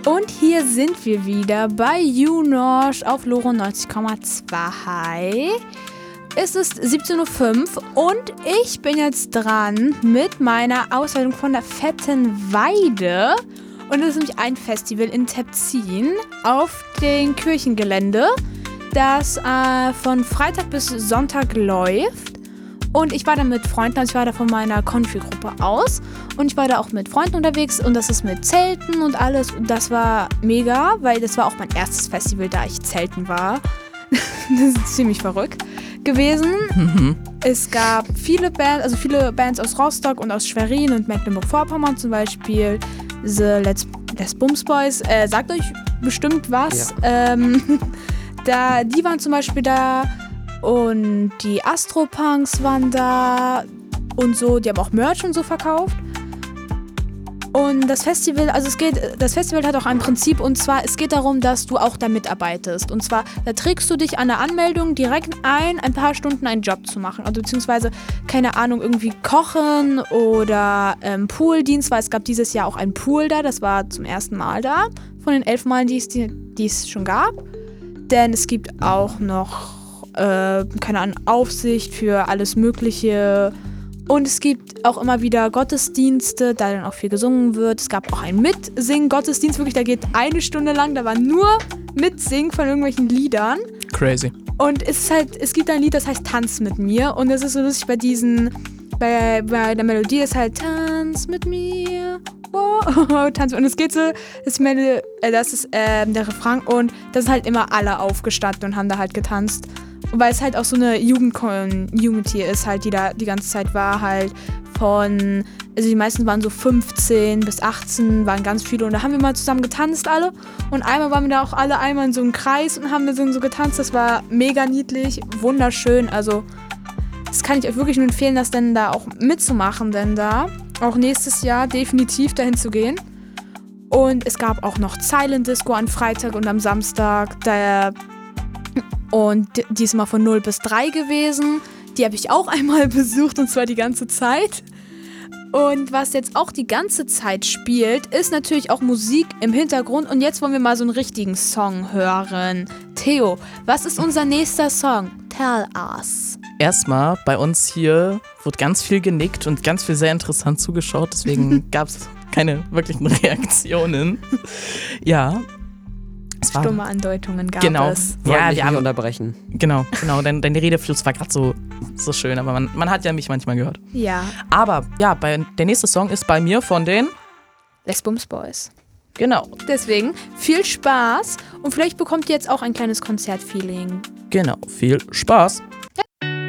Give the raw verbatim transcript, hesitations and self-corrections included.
Und hier sind wir wieder bei YouNorsch auf Loro neunzig Komma zwei. Es ist siebzehn Uhr fünf und ich bin jetzt dran mit meiner Auswertung von der Fetten Weide. Und das ist nämlich ein Festival in Tepzin auf dem Kirchengelände, das äh, von Freitag bis Sonntag läuft. Und ich war da mit Freunden, also ich war da von meiner Konfi-Gruppe aus. Und ich war da auch mit Freunden unterwegs und das ist mit Zelten und alles. Und das war mega, weil das war auch mein erstes Festival, da ich zelten war. Das ist ziemlich verrückt gewesen. Mhm. Es gab viele Bands, also viele Bands aus Rostock und aus Schwerin und Mecklenburg-Vorpommern, zum Beispiel The Let's, Les Bums Boys. Äh, sagt euch bestimmt was. Ja. Ähm, da, die waren zum Beispiel da und die Astropunks waren da und so. Die haben auch Merch und so verkauft. Und das Festival, also es geht, das Festival hat auch ein Prinzip und zwar, es geht darum, dass du auch da mitarbeitest. Und zwar, da trägst du dich an der Anmeldung direkt ein, ein paar Stunden einen Job zu machen. Also beziehungsweise, keine Ahnung, irgendwie kochen oder ähm, Pooldienst, weil es gab dieses Jahr auch einen Pool da, das war zum ersten Mal da, von den elf Malen, die es, die, die es schon gab. Denn es gibt auch noch, äh, keine Ahnung, Aufsicht für alles Mögliche. Und es gibt auch immer wieder Gottesdienste, da dann auch viel gesungen wird. Es gab auch einen Mitsingen-Gottesdienst, wirklich, der geht eine Stunde lang. Da war nur Mitsingen von irgendwelchen Liedern. Crazy. Und es ist halt, es gibt ein Lied, das heißt Tanz mit mir. Und es ist so lustig bei diesen, bei, bei der Melodie ist halt Tanz mit mir. Oh, Tanz. Und es geht so, das ist, meine, äh, das ist äh, der Refrain und da sind halt immer alle aufgestanden und haben da halt getanzt. Weil es halt auch so eine Jugend-Community ist, halt, die da die ganze Zeit war, halt von, also die meisten waren so fünfzehn bis achtzehn, waren ganz viele und da haben wir mal zusammen getanzt alle und einmal waren wir da auch alle einmal in so einem Kreis und haben da so, so getanzt, das war mega niedlich, wunderschön, also das kann ich euch wirklich nur empfehlen, das dann da auch mitzumachen, denn da auch nächstes Jahr definitiv dahin zu gehen. Und es gab auch noch Silent Disco am Freitag und am Samstag, da und diesmal von null bis drei gewesen. Die habe ich auch einmal besucht und zwar die ganze Zeit. Und was jetzt auch die ganze Zeit spielt, ist natürlich auch Musik im Hintergrund. Und jetzt wollen wir mal so einen richtigen Song hören. Theo, was ist unser nächster Song? Tell us. Erstmal, bei uns hier wurde ganz viel genickt und ganz viel sehr interessant zugeschaut. Deswegen gab es keine wirklichen Reaktionen. Ja. Stumme Andeutungen gab genau. es. Ja, wir haben unterbrechen. Genau, genau. Dein, dein Redefluss war gerade so, so schön, aber man, man hat ja mich manchmal gehört. Ja. Aber ja, bei, der nächste Song ist bei mir von den Les Bums Boys. Genau. Deswegen viel Spaß und vielleicht bekommt ihr jetzt auch ein kleines Konzertfeeling. Genau, viel Spaß.